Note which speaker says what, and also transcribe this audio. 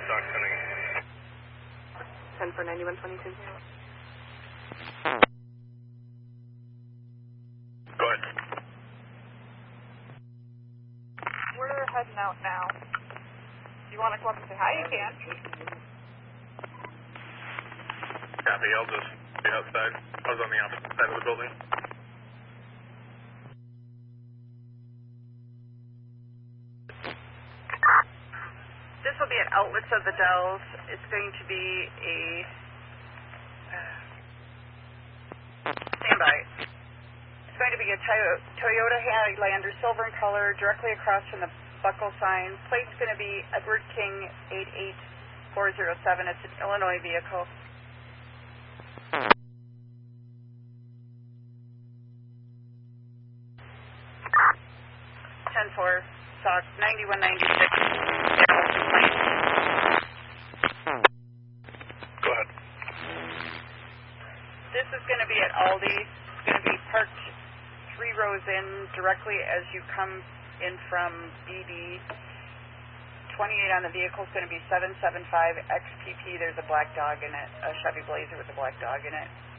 Speaker 1: stock sending.
Speaker 2: 10 for 9122.
Speaker 1: Go ahead.
Speaker 2: We're heading out now. If you want to come up and say hi, you can.
Speaker 1: Copy, I'll just be outside. I was on the opposite side of the building.
Speaker 2: This will be at Outlets of the Dells. It's going to be a standby. It's going to be a Toyota Highlander, silver in color, directly across from the buckle sign. Plate's going to be Edward King 88407. It's an Illinois vehicle. 10-4, stock 9196.
Speaker 1: Go ahead.
Speaker 2: This is going to be at Aldi. It's going to be parked 3 rows in directly as you come in from BD. 28 on the vehicle is going to be 775 XPP. There's a black dog in it, a Chevy Blazer with a black dog in it.